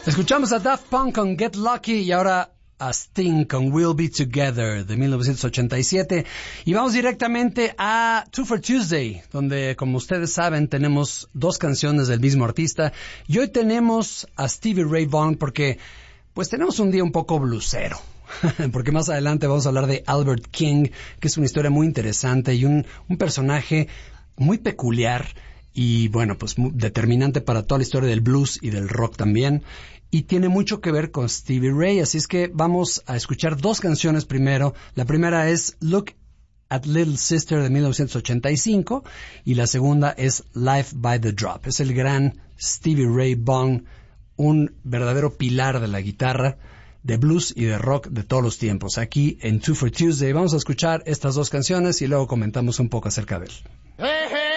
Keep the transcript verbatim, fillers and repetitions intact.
Escuchamos a Daft Punk con Get Lucky y ahora a Sting con We'll Be Together de mil novecientos ochenta y siete. Y vamos directamente a Two for Tuesday, donde, como ustedes saben, tenemos dos canciones del mismo artista. Y hoy tenemos a Stevie Ray Vaughan porque, pues, tenemos un día un poco blusero. Porque más adelante vamos a hablar de Albert King, que es una historia muy interesante y un, un personaje muy peculiar y, bueno, pues muy determinante para toda la historia del blues y del rock también. Y tiene mucho que ver con Stevie Ray, así es que vamos a escuchar dos canciones primero. La primera es Look at Little Sister de mil novecientos ochenta y cinco y la segunda es Life by the Drop. Es el gran Stevie Ray Vaughan, un verdadero pilar de la guitarra, de blues y de rock de todos los tiempos. Aquí en Two for Tuesday vamos a escuchar estas dos canciones y luego comentamos un poco acerca de él. Hey, hey.